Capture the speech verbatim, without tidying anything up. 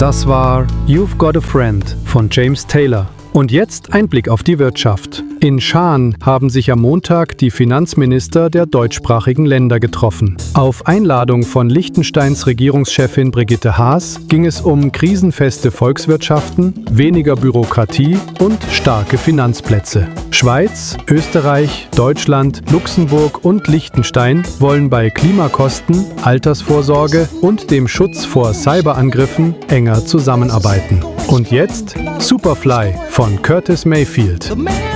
Das war You've Got a Friend von James Taylor. Und jetzt ein Blick auf die Wirtschaft. In Schaan haben sich am Montag die Finanzminister der deutschsprachigen Länder getroffen. Auf Einladung von Liechtensteins Regierungschefin Brigitte Haas ging es um krisenfeste Volkswirtschaften, weniger Bürokratie und starke Finanzplätze. Schweiz, Österreich, Deutschland, Luxemburg und Liechtenstein wollen bei Klimakosten, Altersvorsorge und dem Schutz vor Cyberangriffen enger zusammenarbeiten. Und jetzt Superfly von Curtis Mayfield.